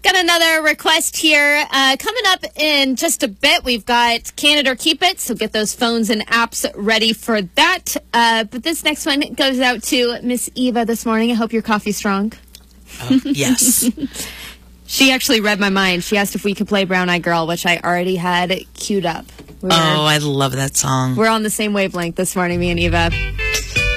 Got another request here. Coming up in just a bit, we've got Can It or Keep It, so get those phones and apps ready for that. But this next one goes out to Miss Eva this morning. I hope your coffee's strong. Yes. She actually read my mind. She asked if we could play Brown Eyed Girl, which I already had queued up. I love that song. We're on the same wavelength this morning, me and Eva.